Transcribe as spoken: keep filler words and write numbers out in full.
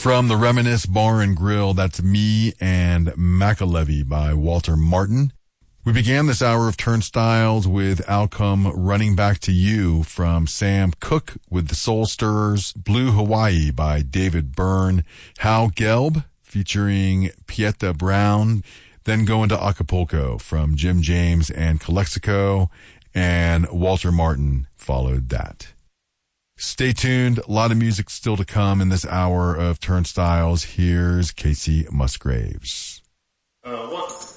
From the Reminisce Bar and Grill, that's Me and McAlevey by Walter Martin. We began this hour of Turnstiles with Outcome Running Back to You from Sam Cooke with the Soul Stirrers, Blue Hawaii by David Byrne, Hal Gelb featuring Pieta Brown, then going to Acapulco from Jim James and Calexico, and Walter Martin followed that. Stay tuned. A lot of music still to come in this hour of Turnstiles. Here's Casey Musgraves. Uh, one.